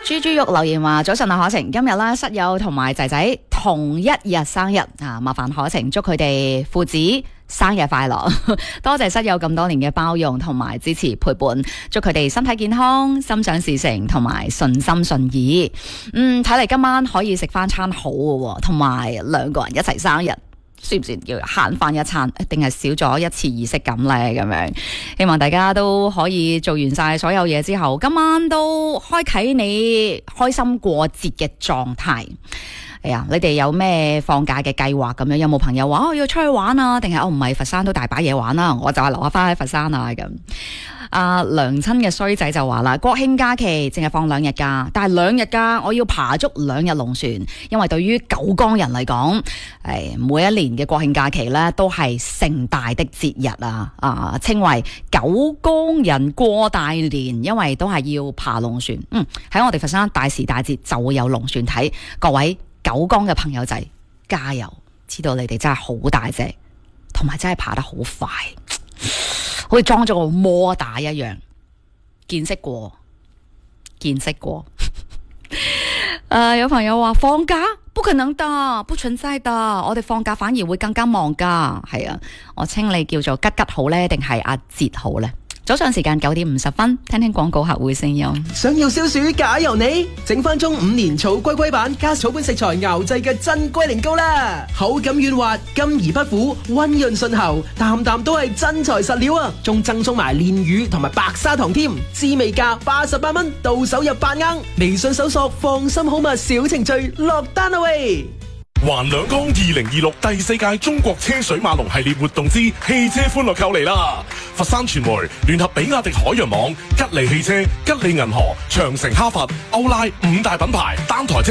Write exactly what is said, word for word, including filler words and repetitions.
豬豬肉留言話：早晨啊，可晴，今日啦，室友同埋仔仔同一日生日啊，麻煩可晴祝佢哋父子生日快樂。多謝室友咁多年嘅包容同埋支持陪伴，祝佢哋身體健康、心想事成同埋順心順意。嗯，睇嚟今晚可以食翻餐好嘅，同埋兩個人一齊生日。算唔算叫慳翻一餐，定係少咗一次儀式感呢？咁樣，希望大家都可以做完晒所有嘢之後，今晚都開啟你開心過節嘅狀態。哎呀，你哋有咩放假嘅計劃咁樣？有冇朋友話哦要出去玩啊？定係我唔係佛山都大把嘢玩啦，我就係留下翻喺佛山啊咁。阿娘親嘅衰仔就話啦，國慶假期淨係放兩日假，但係兩日假我要爬足兩日龍船，因為對於九江人嚟講，誒每一年嘅國慶假期咧都係盛大的節日啊，啊稱為九江人過大年，因為都係要爬龍船。嗯，喺我哋佛山大時大節就會有龍船睇，各位九江嘅朋友仔加油！知道你哋真係好大隻，同埋真係爬得好快。好似裝咗個摩打一樣，見識過，見識過。誒、呃，有朋友話放假不可能的，不存在的，我哋放假反而會更加忙噶。係啊，我稱你叫做吉吉好呢，定係阿哲好呢？早上時間九點五十分，聽聽廣告客戶聲音。 想要消暑假由你，整翻中五年草龜龜版加草本食材熬製嘅真龜苓膏啦，口感軟滑，甘而不苦，溫潤順喉，啖啖都係真材實料啊！仲贈送埋蓮魚同埋白砂糖添，滋味價八十八蚊，到手入八盎。微信搜索放心好物小程序落單啦喂！ 環兩江二零二六第四屆中國車水馬龍系列活動之汽車歡樂購嚟啦！佛山傳媒聯合比亞迪海洋網、吉利汽車、吉利銀河、長城哈弗、歐拉五大品牌單台車